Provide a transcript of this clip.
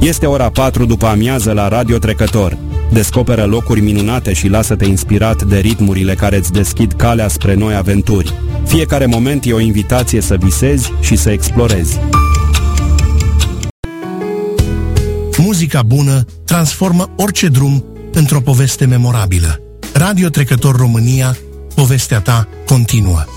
Este ora 4 după amiază la Radio Trecător. Descoperă locuri minunate și lasă-te inspirat de ritmurile care îți deschid calea spre noi aventuri. Fiecare moment e o invitație să visezi și să explorezi. Muzica bună transformă orice drum într-o poveste memorabilă. Radio Trecător România, povestea ta continuă.